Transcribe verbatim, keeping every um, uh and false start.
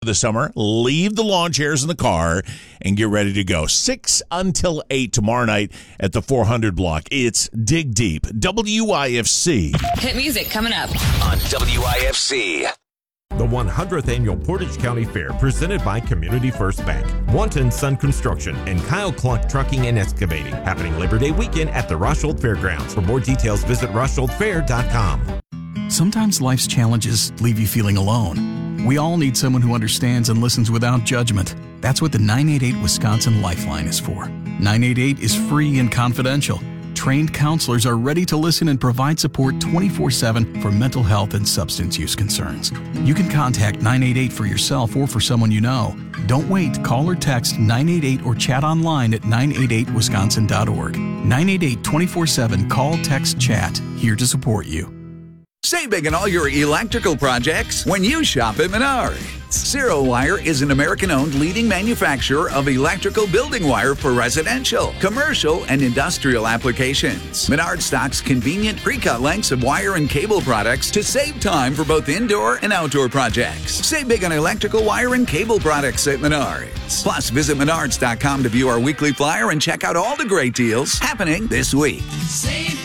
the summer, leave the lawn chairs in the car and get ready to go. six until eight tomorrow night at the four hundred block. It's Dig Deep, W I F C. Hit music coming up on W I F C. The one hundredth Annual Portage County Fair, presented by Community First Bank, Wanton Sun Construction, and Kyle Klunk Trucking and Excavating, happening Labor Day weekend at the Roshold Fairgrounds. For more details, visit roshold fair dot com. Sometimes life's challenges leave you feeling alone. We all need someone who understands and listens without judgment. That's what the nine eight eight Wisconsin Lifeline is for. nine eight eight is free and confidential. Trained counselors are ready to listen and provide support twenty-four seven for mental health and substance use concerns. You can contact nine eight eight for yourself or for someone you know. Don't wait. Call or text nine eight eight or chat online at nine eight eight wisconsin dot org. nine eight eight twenty-four seven. Call, text, chat. Here to support you. Save big on all your electrical projects when you shop at Menards. Zero Wire is an American-owned leading manufacturer of electrical building wire for residential, commercial, and industrial applications. Menards stocks convenient pre-cut lengths of wire and cable products to save time for both indoor and outdoor projects. Save big on electrical wire and cable products at Menards. Plus, visit menards dot com to view our weekly flyer and check out all the great deals happening this week. Save